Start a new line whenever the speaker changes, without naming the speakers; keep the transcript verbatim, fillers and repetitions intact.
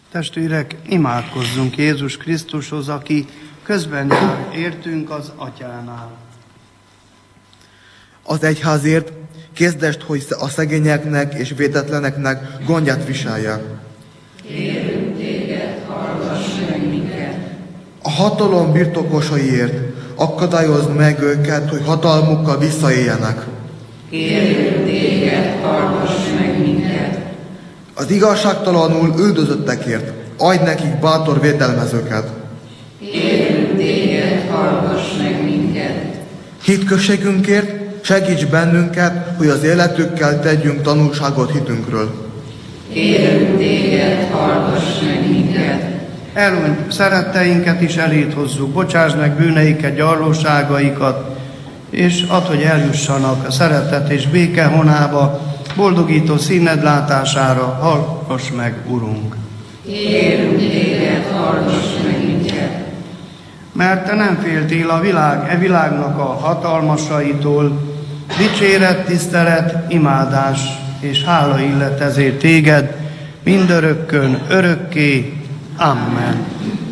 Testvérek, imádkozzunk Jézus Krisztushoz, aki közben jár értünk az Atyánál.
Az egyházért kézdest, hogy a szegényeknek és védetleneknek gondját viselje.
Kérünk téged, hallgass meg minket.
A hatalom birtokosaiért akadályozd meg őket, hogy hatalmukkal visszaéljenek.
Kérünk téged, hallgass meg minket.
Az igazságtalanul üldözöttekért adj nekik bátor védelmezőket.
Kérünk téged, hallgass meg minket.
Hitközségünkért segíts bennünket, hogy az életükkel tegyünk tanulságot hitünkről.
Kérünk téged, hallgass meg minket.
Elhunyt szeretteinket is eléd hozzuk, bocsásd meg bűneiket, gyarlóságaikat, és add, hogy eljussanak a szeretet és béke honába, boldogító színed látására, hallgass meg, Urunk.
Kérünk téged, hallgass meg minket.
Mert te nem féltél a világ, e világnak a hatalmasaitól, dicséret, tisztelet, imádás és hála illet ezért téged, mindörökkön, örökké. Amen.